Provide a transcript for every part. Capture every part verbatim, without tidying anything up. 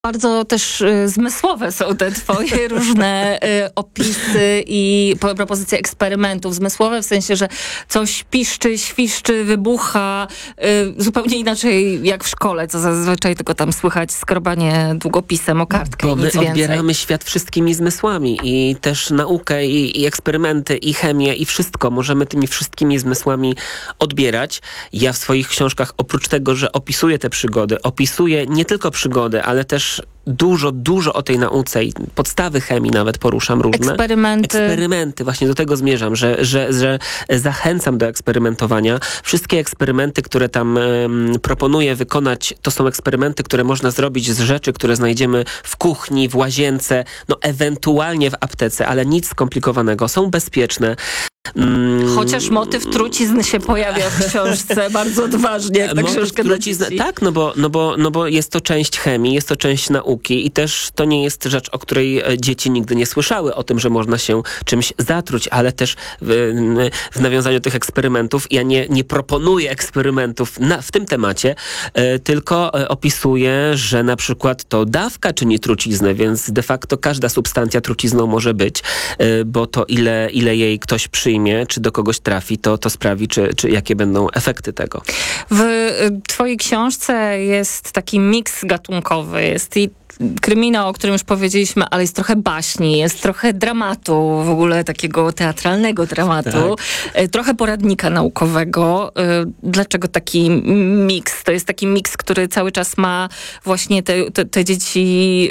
Bardzo też y, zmysłowe są te twoje różne y, opisy i po, propozycje eksperymentów. Zmysłowe w sensie, że coś piszczy, świszczy, wybucha y, zupełnie inaczej jak w szkole, co zazwyczaj tylko tam słychać skrobanie długopisem o kartkę. Bo i my nic odbieramy więcej. świat wszystkimi zmysłami i też naukę i, i eksperymenty i chemię i wszystko możemy tymi wszystkimi zmysłami odbierać. Ja w swoich książkach oprócz tego, że opisuję te przygody, opisuję nie tylko przygody, ale też dużo, dużo o tej nauce i podstawy chemii nawet poruszam różne. Eksperymenty. Eksperymenty. Właśnie do tego zmierzam, że, że, że zachęcam do eksperymentowania. Wszystkie eksperymenty, które tam um, proponuję wykonać, to są eksperymenty, które można zrobić z rzeczy, które znajdziemy w kuchni, w łazience, no ewentualnie w aptece, ale nic skomplikowanego. Są bezpieczne. Mm. Chociaż motyw trucizn się pojawia w książce bardzo odważnie, jak ta motyw książka trucizn, tak, no bo, no, bo, no bo jest to część chemii, jest to część nauki i też to nie jest rzecz, o której dzieci nigdy nie słyszały, o tym, że można się czymś zatruć, ale też w, w nawiązaniu do tych eksperymentów ja nie, nie proponuję eksperymentów na, w tym temacie, e, tylko e, opisuję, że na przykład to dawka czyni truciznę, więc de facto każda substancja trucizną może być, e, bo to ile, ile jej ktoś przyjmie, czy do kogoś trafi, to, to sprawi, czy, czy jakie będą efekty tego. W twojej książce jest taki miks gatunkowy, jest i kryminał, o którym już powiedzieliśmy, ale jest trochę baśni, jest trochę dramatu, w ogóle takiego teatralnego dramatu, tak. Trochę poradnika naukowego. Dlaczego taki miks? To jest taki miks, który cały czas ma właśnie te, te, te dzieci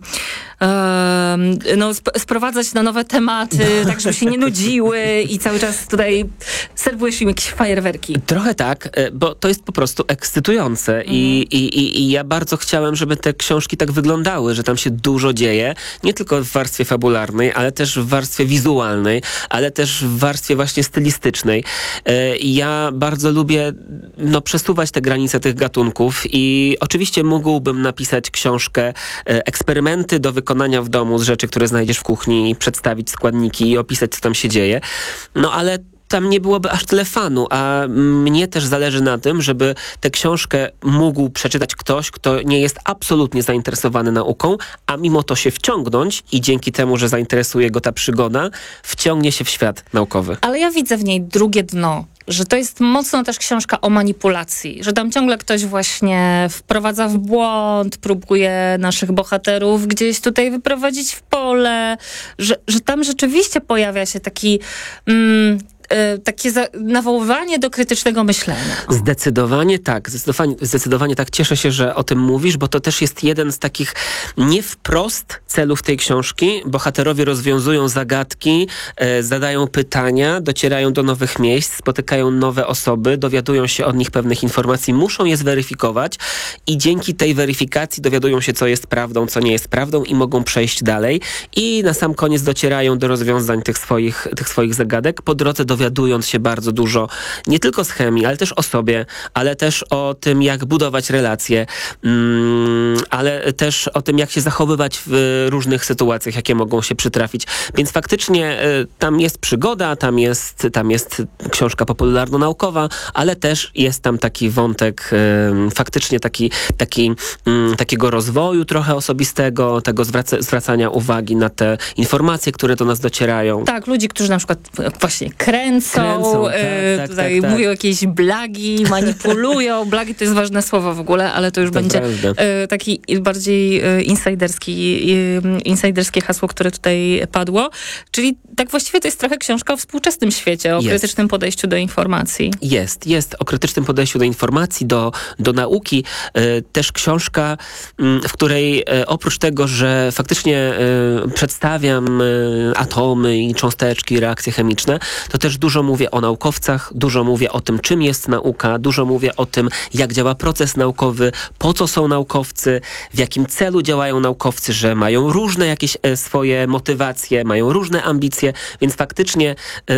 no, sprowadzać na nowe tematy, no. Tak żeby się nie nudziły i cały czas tutaj serwujesz im jakieś fajerwerki. Trochę tak, bo to jest po prostu ekscytujące mm. I, i, i ja bardzo chciałem, żeby te książki tak wyglądały, że tam się dużo dzieje, nie tylko w warstwie fabularnej, ale też w warstwie wizualnej, ale też w warstwie właśnie stylistycznej. I ja bardzo lubię no, przesuwać te granice tych gatunków i oczywiście mógłbym napisać książkę eksperymenty do wykonania w domu z rzeczy, które znajdziesz w kuchni, przedstawić składniki i opisać, co tam się dzieje. No ale tam nie byłoby aż tyle fanu, a mnie też zależy na tym, żeby tę książkę mógł przeczytać ktoś, kto nie jest absolutnie zainteresowany nauką, a mimo to się wciągnąć i dzięki temu, że zainteresuje go ta przygoda, wciągnie się w świat naukowy. Ale ja widzę w niej drugie dno. Że to jest mocno też książka o manipulacji, że tam ciągle ktoś właśnie wprowadza w błąd, próbuje naszych bohaterów gdzieś tutaj wyprowadzić w pole, że, że tam rzeczywiście pojawia się taki... Mm, takie za- nawoływanie do krytycznego myślenia. Zdecydowanie tak, zdecydowanie, zdecydowanie tak. Cieszę się, że o tym mówisz, bo to też jest jeden z takich nie wprost celów tej książki. Bohaterowie rozwiązują zagadki, e, zadają pytania, docierają do nowych miejsc, spotykają nowe osoby, dowiadują się od nich pewnych informacji, muszą je zweryfikować i dzięki tej weryfikacji dowiadują się, co jest prawdą, co nie jest prawdą i mogą przejść dalej i na sam koniec docierają do rozwiązań tych swoich, tych swoich zagadek. Po drodze do dowiadując się bardzo dużo, nie tylko z chemii, ale też o sobie, ale też o tym, jak budować relacje, mm, ale też o tym, jak się zachowywać w różnych sytuacjach, jakie mogą się przytrafić. Więc faktycznie y, tam jest przygoda, tam jest, tam jest książka popularno-naukowa, ale też jest tam taki wątek y, faktycznie taki, taki, y, takiego rozwoju trochę osobistego, tego zwraca, zwracania uwagi na te informacje, które do nas docierają. Tak, ludzi, którzy na przykład właśnie kręcą, Kręcą, e, tak, tutaj tak, tak, mówią tak. jakieś blagi, manipulują. Blagi to jest ważne słowo w ogóle, ale to już To będzie e, taki bardziej e, insiderski, e, insiderskie hasło, które tutaj padło. Czyli tak właściwie to jest trochę książka o współczesnym świecie, o jest. krytycznym podejściu do informacji. Jest, jest o krytycznym podejściu do informacji, do, do nauki. E, też książka, m, w której e, oprócz tego, że faktycznie e, przedstawiam e, atomy i cząsteczki, reakcje chemiczne, to też dużo mówię o naukowcach, dużo mówię o tym, czym jest nauka, dużo mówię o tym, jak działa proces naukowy, po co są naukowcy, w jakim celu działają naukowcy, że mają różne jakieś e, swoje motywacje, mają różne ambicje, więc faktycznie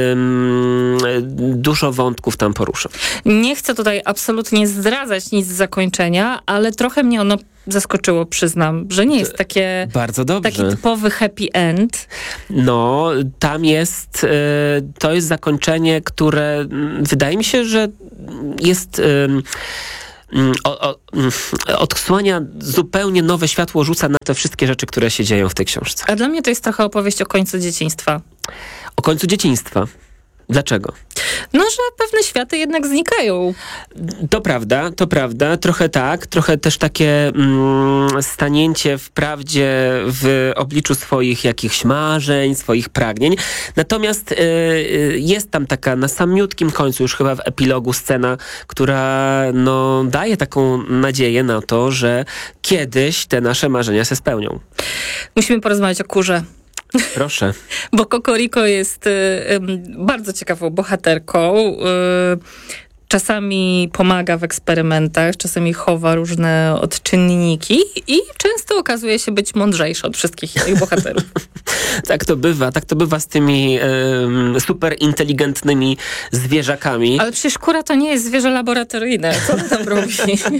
ym, dużo wątków tam poruszę. Nie chcę tutaj absolutnie zdradzać nic z zakończenia, ale trochę mnie ono zaskoczyło, przyznam, że nie jest takie bardzo dobrze. Taki typowy happy end. No, tam jest, y, to jest zakończenie, które y, wydaje mi się, że jest... Y, o, o, odsłania zupełnie nowe światło, rzuca na te wszystkie rzeczy, które się dzieją w tej książce. A dla mnie to jest trochę opowieść o końcu dzieciństwa. O końcu dzieciństwa. Dlaczego? No, że pewne światy jednak znikają. To prawda, to prawda. Trochę tak, trochę też takie mm, stanięcie w prawdzie w obliczu swoich jakichś marzeń, swoich pragnień. Natomiast y, y, jest tam taka na samiutkim końcu, już chyba w epilogu scena, która no, daje taką nadzieję na to, że kiedyś te nasze marzenia się spełnią. Musimy porozmawiać o kurze. Proszę. Bo Kokoriko jest y, y, bardzo ciekawą bohaterką. Y, czasami pomaga w eksperymentach, czasami chowa różne odczynniki i często okazuje się być mądrzejsza od wszystkich innych bohaterów. Tak to bywa, tak to bywa z tymi y, super inteligentnymi zwierzakami. Ale przecież kura to nie jest zwierzę laboratoryjne. Co on tam robi?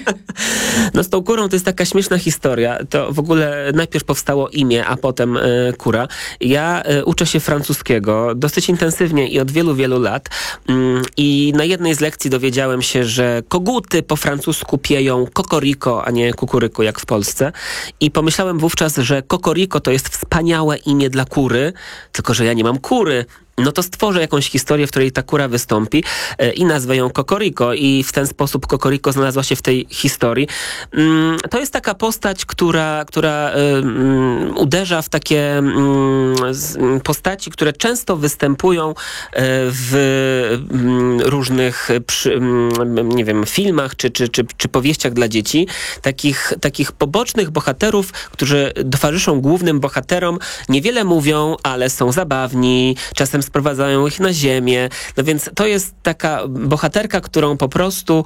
No z tą kurą to jest taka śmieszna historia. To w ogóle najpierw powstało imię, a potem y, kura. Ja y, uczę się francuskiego dosyć intensywnie i od wielu, wielu lat. Y, I na jednej z lekcji dowiedziałem się, że koguty po francusku pieją kokoriko, a nie kukuryku jak w Polsce. I pomyślałem wówczas, że kokoriko to jest wspaniałe imię dla kury, tylko że ja nie mam kury. No to stworzę jakąś historię, w której ta kura wystąpi e, i nazwę ją Kokoriko i w ten sposób Kokoriko znalazła się w tej historii. Mm, to jest taka postać, która, która mm, uderza w takie mm, z, postaci, które często występują e, w mm, różnych przy, mm, nie wiem, filmach czy, czy, czy, czy powieściach dla dzieci. Takich, takich pobocznych bohaterów, którzy towarzyszą głównym bohaterom, niewiele mówią, ale są zabawni, czasem sprowadzają ich na ziemię. No więc to jest taka bohaterka, którą po prostu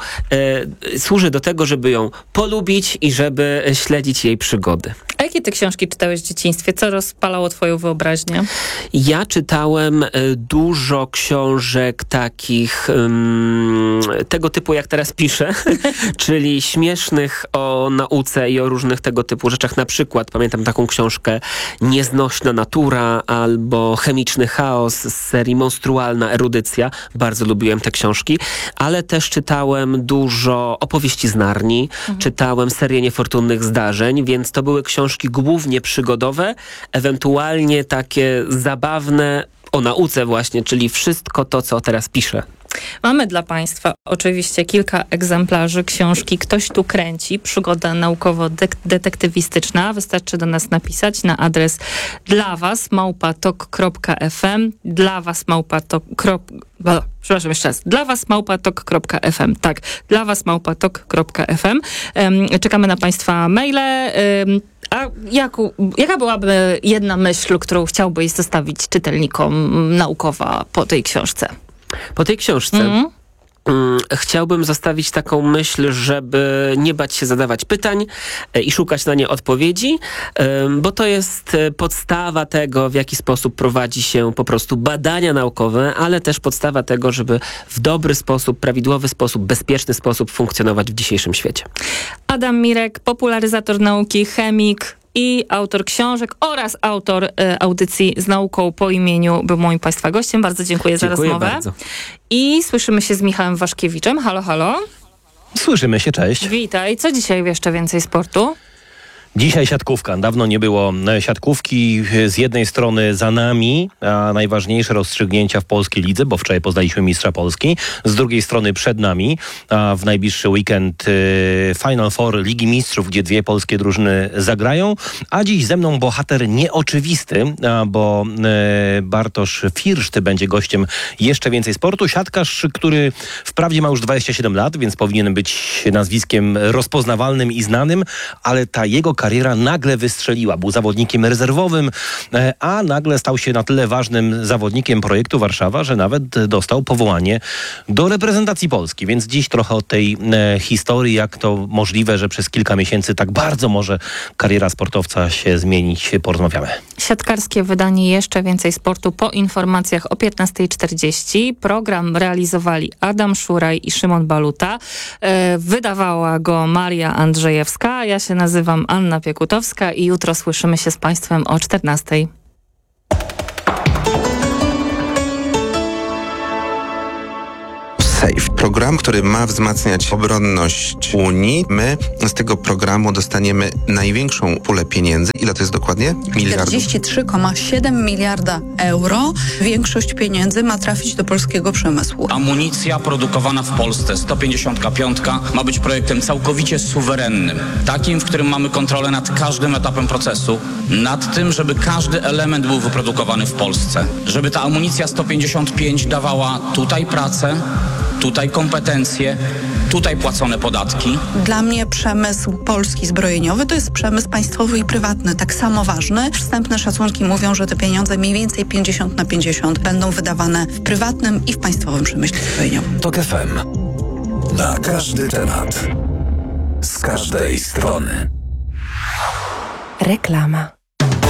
e, służy do tego, żeby ją polubić i żeby śledzić jej przygody. A jakie ty książki czytałeś w dzieciństwie? Co rozpalało twoją wyobraźnię? Ja czytałem e, dużo książek takich um, tego typu, jak teraz piszę, czyli śmiesznych o nauce i o różnych tego typu rzeczach. Na przykład pamiętam taką książkę Nieznośna natura albo Chemiczny chaos z serii Monstrualna erudycja. Bardzo lubiłem te książki, ale też czytałem dużo opowieści z Narni, mhm. czytałem serię Niefortunnych zdarzeń, więc to były książki głównie przygodowe, ewentualnie takie zabawne o nauce właśnie, czyli wszystko to, co teraz piszę. Mamy dla Państwa oczywiście kilka egzemplarzy książki Ktoś tu kręci, przygoda naukowo-detektywistyczna. Wystarczy do nas napisać na adres dla was małpa tok kropka f m, dla was małpa tok. Przepraszam jeszcze raz. Dla was małpa tok kropka f m. Tak, dla was małpa tok kropka f m. Um, czekamy na Państwa maile. Um, a jaku, jaka byłaby jedna myśl, którą chciałbyś zostawić czytelnikom naukowa po tej książce? Po tej książce mm. chciałbym zostawić taką myśl, żeby nie bać się zadawać pytań i szukać na nie odpowiedzi, bo to jest podstawa tego, w jaki sposób prowadzi się po prostu badania naukowe, ale też podstawa tego, żeby w dobry sposób, prawidłowy sposób, bezpieczny sposób funkcjonować w dzisiejszym świecie. Adam Mirek, popularyzator nauki, chemik i autor książek oraz autor e, audycji z nauką po imieniu był moim Państwa gościem. Bardzo dziękuję, dziękuję za rozmowę. Bardzo. I słyszymy się z Michałem Waszkiewiczem. Halo, halo. Słyszymy się, cześć. Witaj. Co dzisiaj jeszcze więcej sportu? Dzisiaj siatkówka. Dawno nie było siatkówki. Z jednej strony za nami a najważniejsze rozstrzygnięcia w polskiej lidze, bo wczoraj poznaliśmy mistrza Polski. Z drugiej strony przed nami a w najbliższy weekend y, Final Four Ligi Mistrzów, gdzie dwie polskie drużyny zagrają. A dziś ze mną bohater nieoczywisty, a, bo y, Bartosz Firszt będzie gościem Jeszcze więcej sportu. Siatkarz, który wprawdzie ma już dwadzieścia siedem lat, więc powinien być nazwiskiem rozpoznawalnym i znanym, ale ta jego kariera nagle wystrzeliła. Był zawodnikiem rezerwowym, a nagle stał się na tyle ważnym zawodnikiem projektu Warszawa, że nawet dostał powołanie do reprezentacji Polski. Więc dziś trochę o tej e, historii, jak to możliwe, że przez kilka miesięcy tak bardzo może kariera sportowca się zmienić, porozmawiamy. Siatkarskie wydanie Jeszcze więcej sportu po informacjach o piętnasta czterdzieści. Program realizowali Adam Szuraj i Szymon Baluta. E, wydawała go Maria Andrzejewska. Ja się nazywam Anna Piekutowska i jutro słyszymy się z Państwem o czternastej. SAFE. Program, który ma wzmacniać obronność Unii. My z tego programu dostaniemy największą pulę pieniędzy. Ile to jest dokładnie? Miliardów? czterdzieści trzy przecinek siedem miliarda euro. Większość pieniędzy ma trafić do polskiego przemysłu. Amunicja produkowana w Polsce, sto pięćdziesiąt pięć, ma być projektem całkowicie suwerennym. Takim, w którym mamy kontrolę nad każdym etapem procesu. Nad tym, żeby każdy element był wyprodukowany w Polsce. Żeby ta amunicja sto pięćdziesiąt pięć dawała tutaj pracę, tutaj kompetencje, tutaj płacone podatki. Dla mnie przemysł polski zbrojeniowy to jest przemysł państwowy i prywatny, tak samo ważny. Wstępne szacunki mówią, że te pieniądze mniej więcej pięćdziesiąt na pięćdziesiąt będą wydawane w prywatnym i w państwowym przemyśle zbrojeniowym. Tok F M. Na każdy temat. Z każdej strony. Reklama.